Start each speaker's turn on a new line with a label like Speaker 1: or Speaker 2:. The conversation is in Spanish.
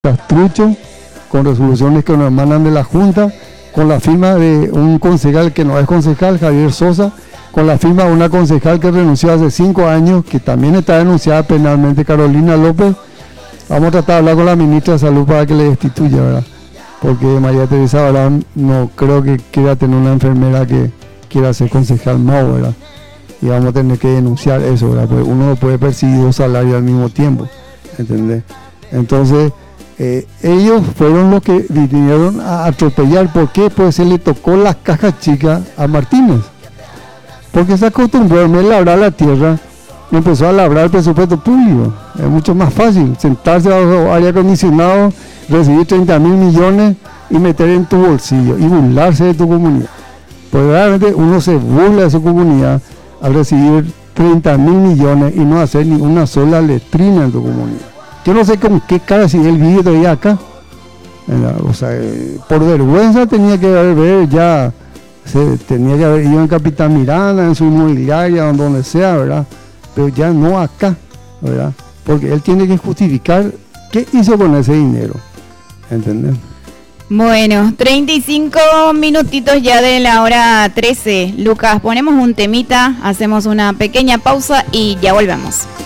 Speaker 1: Castrucho, con resoluciones que nos emanan de la Junta, con la firma de un concejal que no es concejal, Javier Sosa, con la firma de una concejal que renunció hace 5 años, que también está denunciada penalmente, Carolina López. Vamos a tratar de hablar con la ministra de Salud para que le destituya, ¿verdad? Porque María Teresa Barán no creo que quiera tener una enfermera que quiera ser concejal más, ¿verdad? Y vamos a tener que denunciar eso, ¿verdad? Porque uno no puede percibir 2 salarios al mismo tiempo, ¿entendés? Entonces, ellos fueron los que vinieron a atropellar. ¿Por qué? Pues se le tocó las cajas chicas a Martínez. Porque se acostumbró a labrar la tierra, empezó a labrar el presupuesto público. Es mucho más fácil sentarse bajo aire acondicionado, recibir 30.000 millones y meter en tu bolsillo y burlarse de tu comunidad. Pues realmente uno se burla de su comunidad al recibir 30.000 millones y no hacer ni una sola letrina en tu comunidad. Yo no sé con qué cara si él vive todavía acá. O sea, por vergüenza tenía que haber ya, tenía que haber ido en Capitán Miranda, en su inmobiliaria, donde sea, ¿verdad? Pero ya no acá, ¿verdad? Porque él tiene que justificar qué hizo con ese dinero, ¿entendés?
Speaker 2: Bueno, 35 minutitos ya de la hora 13. Lucas, ponemos un temita, hacemos una pequeña pausa y ya volvemos.